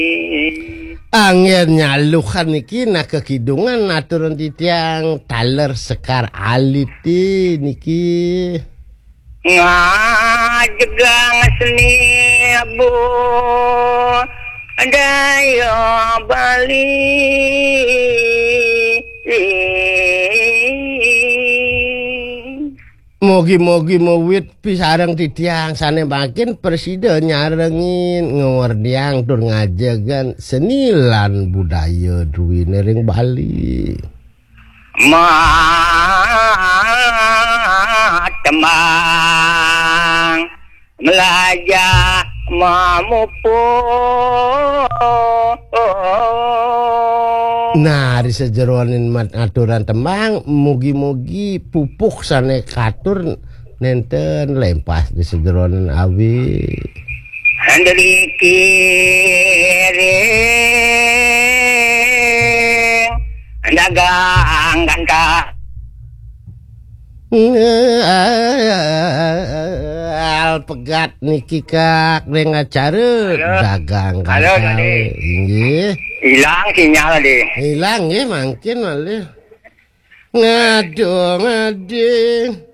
Angin nyalukan niki na kekidungan aturan titiang taler sekar aliti niki ngajegang seni bu daya Bali mogi-mogi mawit pisarang titiang sane makin presiden nyarengin ngewardiang tur ngajagan senilan budaya duwine ring Bali temang melajah mamupu. Nah, di sejeroanin mat aturan temang mugi-mugi pupuk sane katur nenten lempas di sejeroanin awi Handri kiring dagang ganta al pegat niki kak dengan acara dagang kanta inggih hilang sinyal deh hilang ya makin malih ngadu